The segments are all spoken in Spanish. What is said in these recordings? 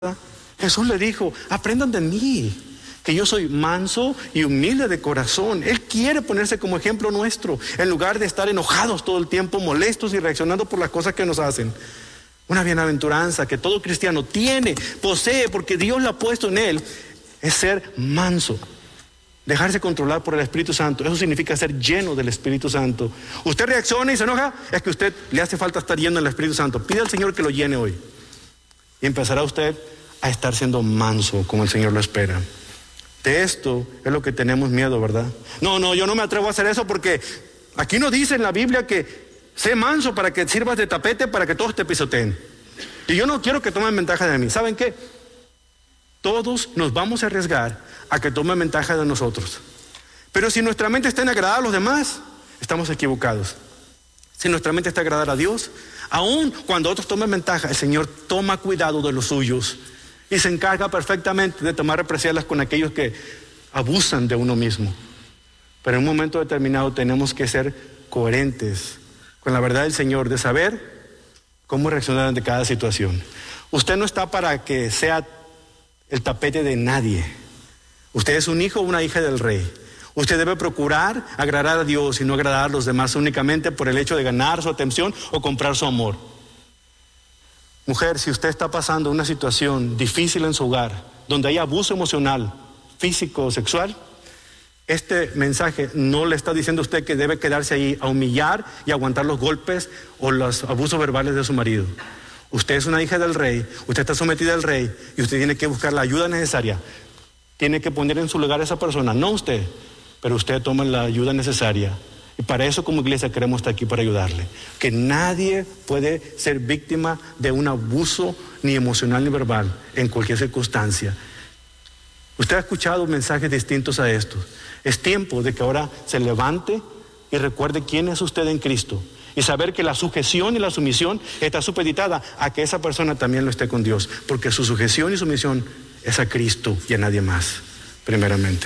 Jesús le dijo, aprendan de mí, que yo soy manso y humilde de corazón. Él quiere ponerse como ejemplo nuestro, en lugar de estar enojados todo el tiempo, molestos y reaccionando por las cosas que nos hacen. Una bienaventuranza que todo cristiano tiene, posee, porque Dios la ha puesto en él, es ser manso. Dejarse controlar por el Espíritu Santo. Eso significa ser lleno del Espíritu Santo. Usted reacciona y se enoja, es que a usted le hace falta estar lleno del Espíritu Santo. Pide al Señor que lo llene hoy. Y empezará usted a estar siendo manso como el Señor lo espera. De esto es lo que tenemos miedo, ¿verdad? No, yo no me atrevo a hacer eso porque aquí no dice en la Biblia que sé manso para que sirvas de tapete para que todos te pisoteen. Y yo no quiero que tomen ventaja de mí. ¿Saben qué? Todos nos vamos a arriesgar a que tomen ventaja de nosotros. Pero si nuestra mente está en agradar a los demás, estamos equivocados. Si nuestra mente está en agradar a Dios, aun cuando otros tomen ventaja, el Señor toma cuidado de los suyos y se encarga perfectamente de tomar represalias con aquellos que abusan de uno mismo. Pero en un momento determinado tenemos que ser coherentes con la verdad del Señor, de saber cómo reaccionar ante cada situación. Usted no está para que sea el tapete de nadie. Usted es un hijo o una hija del Rey. Usted debe procurar agradar a Dios y no agradar a los demás únicamente por el hecho de ganar su atención o comprar su amor. Mujer, si usted está pasando una situación difícil en su hogar, donde hay abuso emocional, físico o sexual, este mensaje no le está diciendo a usted que debe quedarse ahí a humillar y aguantar los golpes o los abusos verbales de su marido. Usted es una hija del Rey, usted está sometida al Rey y usted tiene que buscar la ayuda necesaria. Tiene que poner en su lugar a esa persona, no usted, pero usted toma la ayuda necesaria. Y para eso como iglesia queremos estar aquí para ayudarle. Que nadie puede ser víctima de un abuso ni emocional ni verbal en cualquier circunstancia. Usted ha escuchado mensajes distintos a estos. Es tiempo de que ahora se levante y recuerde quién es usted en Cristo. Y saber que la sujeción y la sumisión está supeditada a que esa persona también lo esté con Dios. Porque su sujeción y sumisión es a Cristo y a nadie más, primeramente.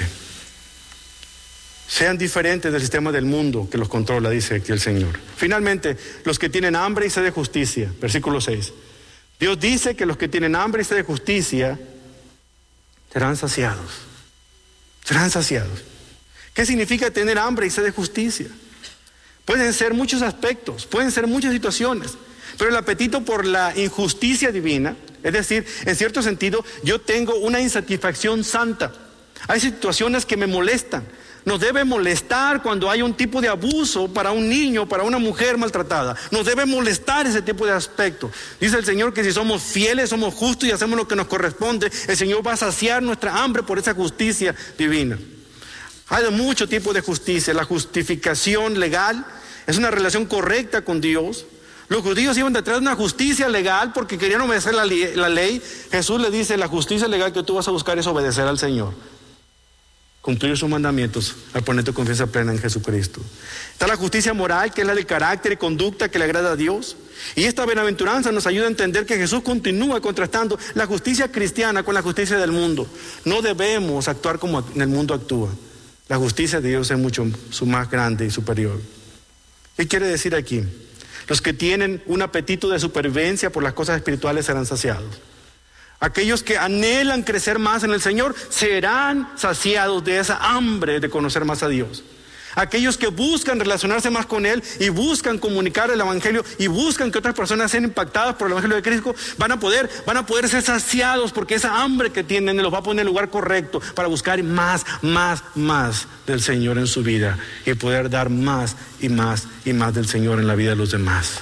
Sean diferentes del sistema del mundo que los controla, dice aquí el Señor. Finalmente, los que tienen hambre y sed de justicia, versículo 6. Dios dice que los que tienen hambre y sed de justicia serán saciados. Serán saciados. ¿Qué significa tener hambre y sed de justicia? Pueden ser muchos aspectos, pueden ser muchas situaciones, pero el apetito por la injusticia divina, es decir, en cierto sentido, yo tengo una insatisfacción santa. Hay situaciones que me molestan. Nos debe molestar cuando hay un tipo de abuso para un niño, para una mujer maltratada. Nos debe molestar ese tipo de aspecto. Dice el Señor que si somos fieles, somos justos y hacemos lo que nos corresponde, el Señor va a saciar nuestra hambre por esa justicia divina. Hay de muchos tipos de justicia. La justificación legal es una relación correcta con Dios. Los judíos iban detrás de una justicia legal porque querían obedecer la ley. Jesús le dice, la justicia legal que tú vas a buscar es obedecer al Señor. Cumplir sus mandamientos al poner tu confianza plena en Jesucristo. Está la justicia moral, que es la de carácter y conducta que le agrada a Dios. Y esta bienaventuranza nos ayuda a entender que Jesús continúa contrastando la justicia cristiana con la justicia del mundo. No debemos actuar como el mundo actúa. La justicia de Dios es mucho más grande y superior. ¿Qué quiere decir aquí? Los que tienen un apetito de supervivencia por las cosas espirituales serán saciados. Aquellos que anhelan crecer más en el Señor serán saciados de esa hambre de conocer más a Dios. Aquellos que buscan relacionarse más con Él y buscan comunicar el Evangelio y buscan que otras personas sean impactadas por el Evangelio de Cristo, van a poder ser saciados porque esa hambre que tienen los va a poner en el lugar correcto para buscar más del Señor en su vida y poder dar más y más del Señor en la vida de los demás.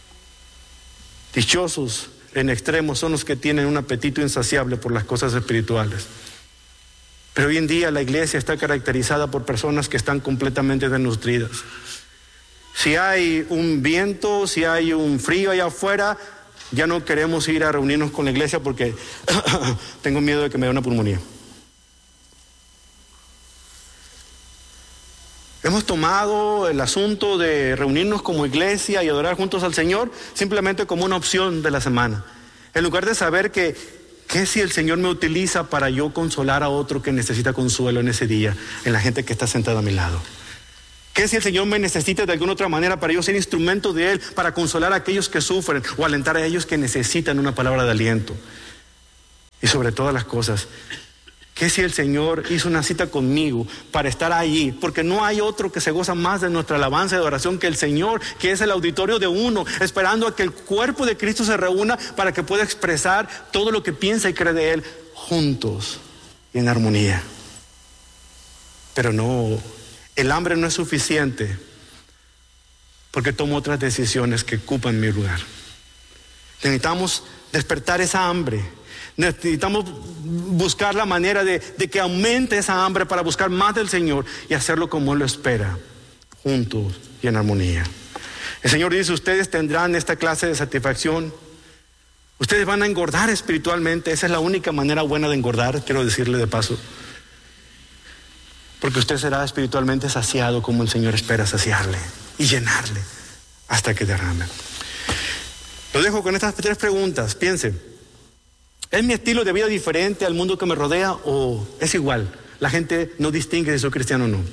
Dichosos en extremos son los que tienen un apetito insaciable por las cosas espirituales. Pero hoy en día la iglesia está caracterizada por personas que están completamente desnutridas. Si hay un viento, si hay un frío allá afuera, ya no queremos ir a reunirnos con la iglesia porque tengo miedo de que me dé una pulmonía. Hemos tomado el asunto de reunirnos como iglesia y adorar juntos al Señor simplemente como una opción de la semana. En lugar de saber que si el Señor me utiliza para yo consolar a otro que necesita consuelo en ese día, en la gente que está sentada a mi lado. ¿Qué si el Señor me necesita de alguna otra manera para yo ser instrumento de Él, para consolar a aquellos que sufren o alentar a ellos que necesitan una palabra de aliento? Y sobre todas las cosas, ¿qué si el Señor hizo una cita conmigo para estar allí? Porque no hay otro que se goza más de nuestra alabanza y adoración que el Señor, que es el auditorio de uno, esperando a que el cuerpo de Cristo se reúna para que pueda expresar todo lo que piensa y cree de Él juntos y en armonía. Pero no, el hambre no es suficiente, porque tomo otras decisiones que ocupan mi lugar. Necesitamos despertar esa hambre. Necesitamos buscar la manera de que aumente esa hambre para buscar más del Señor y hacerlo como Él lo espera, juntos y en armonía. El Señor dice, ustedes tendrán esta clase de satisfacción. Ustedes van a engordar espiritualmente. Esa es la única manera buena de engordar, quiero decirle de paso. Porque usted será espiritualmente saciado como el Señor espera saciarle y llenarle hasta que derrame. Lo dejo con estas 3 preguntas. Piense, ¿es mi estilo de vida diferente al mundo que me rodea o es igual? La gente no distingue si soy cristiano o no.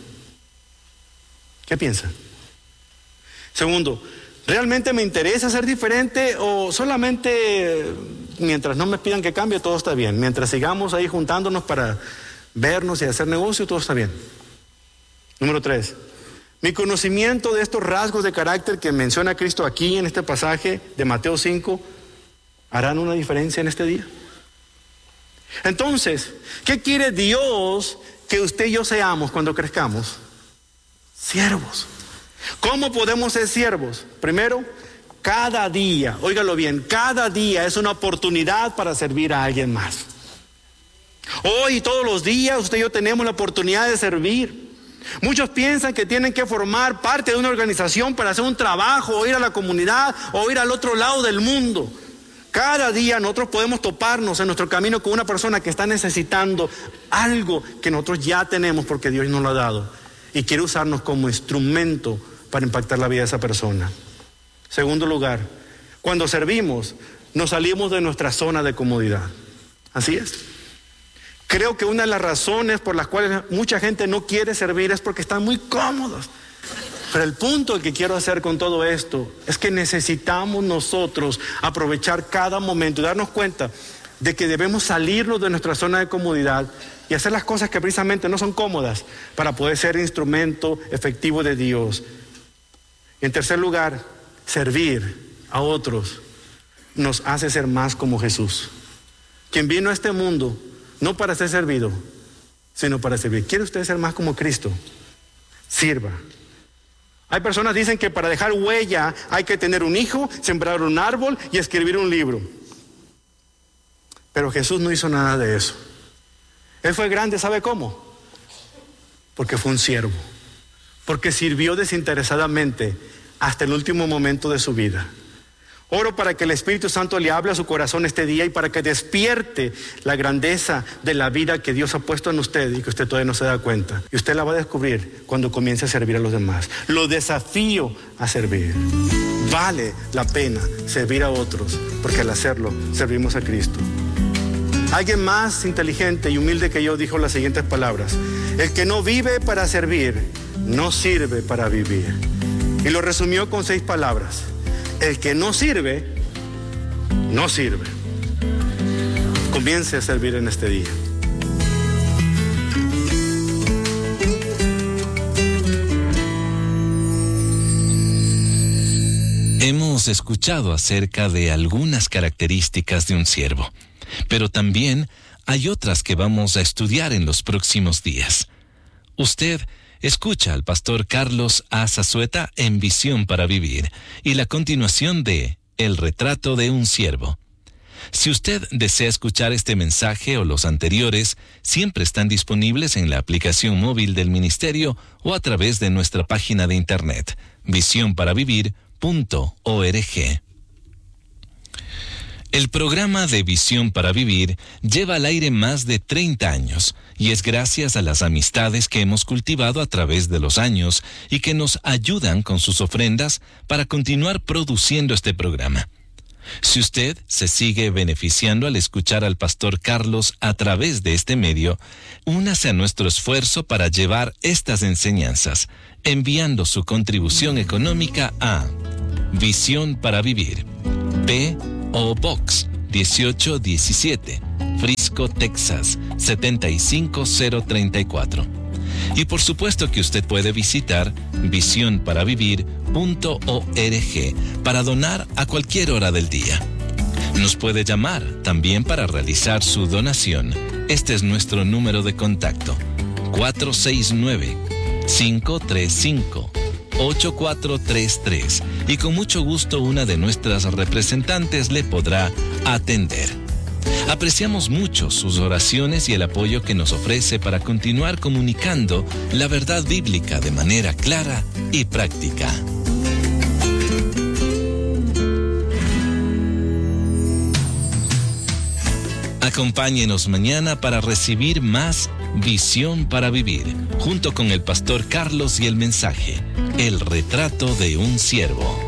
¿Qué piensa? Segundo, ¿realmente me interesa ser diferente o solamente mientras no me pidan que cambie todo está bien? Mientras sigamos ahí juntándonos para vernos y hacer negocio, todo está bien. Número 3, mi conocimiento de estos rasgos de carácter que menciona Cristo aquí en este pasaje de Mateo 5 harán una diferencia en este día. Entonces, ¿qué quiere Dios que usted y yo seamos cuando crezcamos? Siervos. ¿Cómo podemos ser siervos? Primero, cada día, óigalo bien, cada día es una oportunidad para servir a alguien más. Hoy y todos los días usted y yo tenemos la oportunidad de servir. Muchos piensan que tienen que formar parte de una organización para hacer un trabajo, o ir a la comunidad, o ir al otro lado del mundo. Cada día nosotros podemos toparnos en nuestro camino con una persona que está necesitando algo que nosotros ya tenemos porque Dios nos lo ha dado y quiere usarnos como instrumento para impactar la vida de esa persona. Segundo lugar, cuando servimos, nos salimos de nuestra zona de comodidad. Así es. Creo que una de las razones por las cuales mucha gente no quiere servir es porque están muy cómodos. Pero el punto que quiero hacer con todo esto es que necesitamos nosotros aprovechar cada momento y darnos cuenta de que debemos salirnos de nuestra zona de comodidad y hacer las cosas que precisamente no son cómodas para poder ser instrumento efectivo de Dios. Y en tercer lugar, servir a otros nos hace ser más como Jesús, quien vino a este mundo no para ser servido, sino para servir. ¿Quiere usted ser más como Cristo? Sirva. Hay personas que dicen que para dejar huella hay que tener un hijo, sembrar un árbol y escribir un libro. Pero Jesús no hizo nada de eso. Él fue grande, ¿sabe cómo? Porque fue un siervo. Porque sirvió desinteresadamente hasta el último momento de su vida. Oro para que el Espíritu Santo le hable a su corazón este día y para que despierte la grandeza de la vida que Dios ha puesto en usted y que usted todavía no se da cuenta. Y usted la va a descubrir cuando comience a servir a los demás. Lo desafío a servir. Vale la pena servir a otros, porque al hacerlo servimos a Cristo. Alguien más inteligente y humilde que yo dijo las siguientes palabras: el que no vive para servir, no sirve para vivir. Y lo resumió con 6 palabras. El que no sirve, no sirve. Comience a servir en este día. Hemos escuchado acerca de algunas características de un siervo, pero también hay otras que vamos a estudiar en los próximos días. Usted escucha al pastor Carlos A. Zazueta en Visión para Vivir y la continuación de El retrato de un siervo. Si usted desea escuchar este mensaje o los anteriores, siempre están disponibles en la aplicación móvil del ministerio o a través de nuestra página de internet, visionparavivir.org. El programa de Visión para Vivir lleva al aire más de 30 años y es gracias a las amistades que hemos cultivado a través de los años y que nos ayudan con sus ofrendas para continuar produciendo este programa. Si usted se sigue beneficiando al escuchar al pastor Carlos a través de este medio, únase a nuestro esfuerzo para llevar estas enseñanzas, enviando su contribución económica a Visión para Vivir, P.O. Box 1817, Frisco, Texas, 75034. Y por supuesto que usted puede visitar visionparavivir.org para donar a cualquier hora del día. Nos puede llamar también para realizar su donación. Este es nuestro número de contacto: 469-535-8433. Y con mucho gusto una de nuestras representantes le podrá atender. Apreciamos mucho sus oraciones y el apoyo que nos ofrece para continuar comunicando la verdad bíblica de manera clara y práctica. Acompáñenos mañana para recibir más Visión para Vivir, junto con el pastor Carlos y el mensaje, El retrato de un siervo.